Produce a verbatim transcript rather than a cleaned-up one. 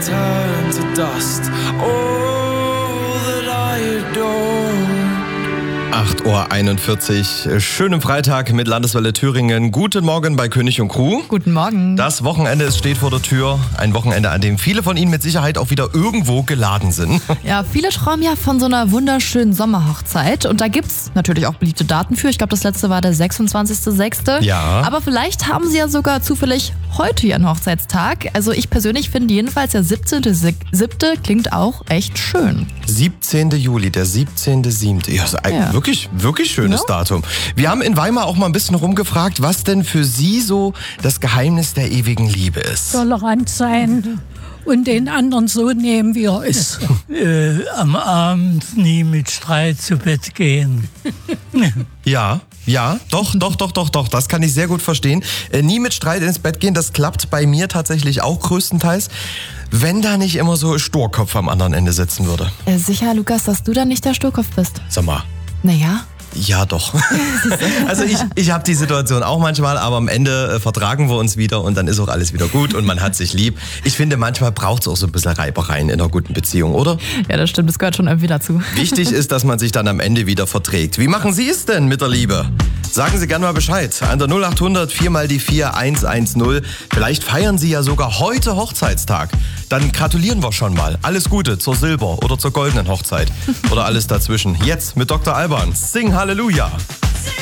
turn to dust. All that I adore. acht Uhr einundvierzig, schönen Freitag mit Landeswelle Thüringen. Guten Morgen bei König und Crew. Guten Morgen. Das Wochenende es steht vor der Tür. Ein Wochenende, an dem viele von Ihnen mit Sicherheit auch wieder irgendwo geladen sind. Ja, viele träumen ja von so einer wunderschönen Sommerhochzeit. Und da gibt's natürlich auch beliebte Daten für. Ich glaube, das letzte war der sechsundzwanzigster sechster Ja. Aber vielleicht haben Sie ja sogar zufällig heute Ihren Hochzeitstag. Also ich persönlich finde jedenfalls, der siebzehnter siebter klingt auch echt schön. siebzehnter Juli, der siebzehnter siebte Ja, ist ein Ja. wirklich, wirklich schönes Ja. Datum. Wir haben in Weimar auch mal ein bisschen rumgefragt, was denn für Sie so das Geheimnis der ewigen Liebe ist. Tolerant sein und den anderen so nehmen, wie er ist. Äh, am Abend nie mit Streit zu Bett gehen. Ja, ja, doch, doch, doch, doch, doch, das kann ich sehr gut verstehen. Äh, nie mit Streit ins Bett gehen, das klappt bei mir tatsächlich auch größtenteils, wenn da nicht immer so ein Sturkopf am anderen Ende sitzen würde. Äh, sicher, Lukas, dass du dann nicht der Sturkopf bist? Sag mal. Naja. Ja, doch. Also ich, ich habe die Situation auch manchmal, aber am Ende äh, vertragen wir uns wieder und dann ist auch alles wieder gut und man hat sich lieb. Ich finde, manchmal braucht es auch so ein bisschen Reibereien in einer guten Beziehung, oder? Ja, das stimmt, das gehört schon irgendwie dazu. Wichtig ist, dass man sich dann am Ende wieder verträgt. Wie machen Sie es denn mit der Liebe? Sagen Sie gerne mal Bescheid. An der null achthundert vier mal die vier eins eins null. Vielleicht feiern Sie ja sogar heute Hochzeitstag. Dann gratulieren wir schon mal. Alles Gute zur Silber- oder zur goldenen Hochzeit. Oder alles dazwischen. Jetzt mit Doktor Alban. Sing Halleluja.